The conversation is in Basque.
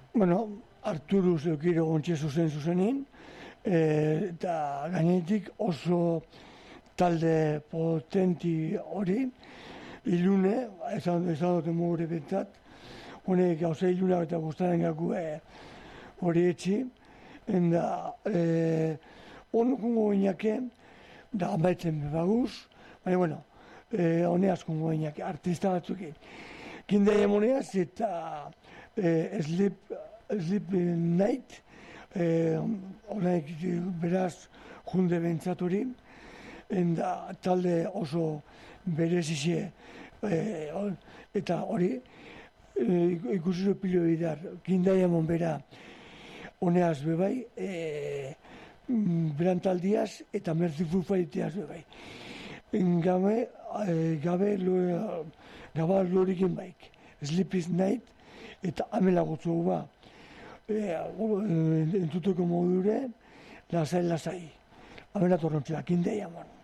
Bueno, Arturuz eukiro gontxe zuzenin, eta gainetik oso talde potenti hori, ilune, esan dute mugure bentzat, honek gauza ilunak eta guztaren gaku hori etxi, enda honukungo gainake, da amaitzen bebaguz, baina, bueno, hone askungo gainake, artista batzukin. Kindai emoneaz eta Sleep Night, horreik beraz junde bentzat hori, enda talde oso berezize eta hori ikusi pilo bidar, Kindai emon bera honeaz bebai, berantaldiaz eta Merciful Fateaz bebai. Gaba lorikin baik, Sleep Night eta amela gotzu ba, entuteko modure, lasai, amela torrontzea, Kindai emon.